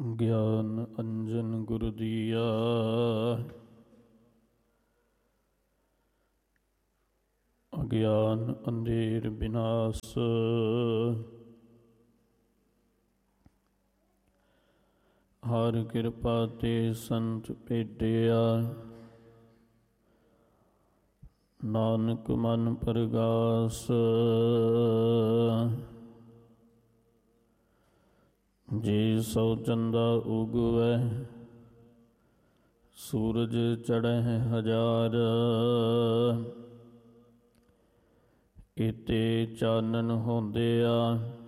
ਗਿਆਨ ਅੰਜਨ ਗੁਰ ਦੀਆ। ਅਗਿਆਨ ਅੰਧੇਰ ਬਿਨਾਸ਼। ਹਰ ਕਿਰਪਾ ਤੇ ਸੰਤ ਭੇਟਿਆ। ਨਾਨਕ ਮਨ ਪ੍ਰਗਾਸ। ਜੇ ਸੋ ਚੰਦਾ ਉਗਵੈ ਸੂਰਜ ਚੜ੍ਹੈ ਹਜ਼ਾਰ। ਇਤੇ ਚਾਨਣ ਹੁੰਦਿਆ